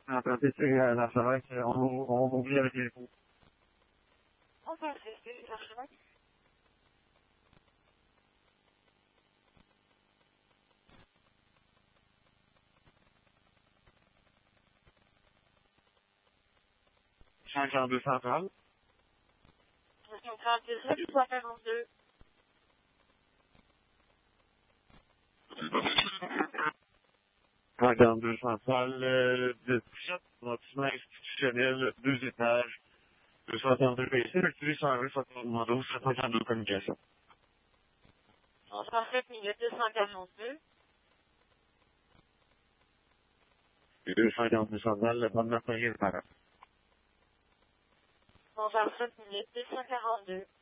Attendez, c'est l'archevêque, on va oublier avec les coups. On va assister l'archevêque. Centrale centrale. Centrale 17, 342. Centrale 17, bâtiment institutionnel, 2 étages, 262 PC, utilise 120, 72, 752 communication. En 37 minutes, 242. Et 242 centrale, le bonne mercredi, En 27 minutes, 242.